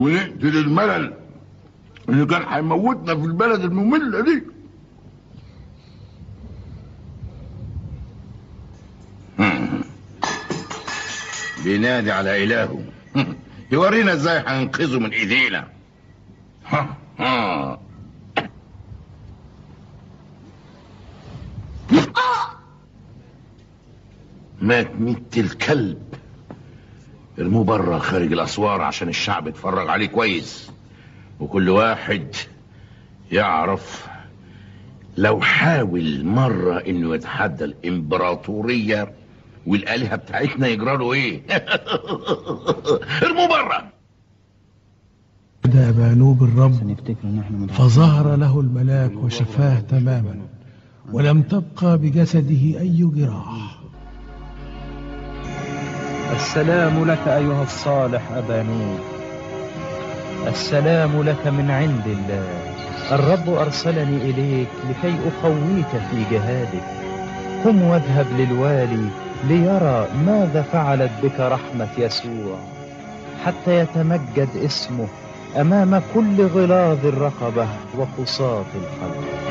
ونقتل الملل اللي كان هيموتنا في البلد المملة دي. بينادي على إلهه يورينا ازاي هننقذه من ايدينا. مات ميت الكلب. ارموه بره خارج الاسوار عشان الشعب يتفرج عليه كويس، وكل واحد يعرف لو حاول مرة انه يتحدى الامبراطورية والآلهة بتاعتنا يجراله ايه. ارموه بره. بدأ أبانوب الرب فظهر له الملاك وشفاه تماما، ولم تبقى بجسده أي جراح. السلام لك أيها الصالح أبانوب، السلام لك من عند الله. الرب أرسلني إليك لكي أقويك في جهادك. قم واذهب للوالي ليرى ماذا فعلت بك رحمة يسوع، حتى يتمجد اسمه أمام كل غلاظ الرقبة وقساط القلب.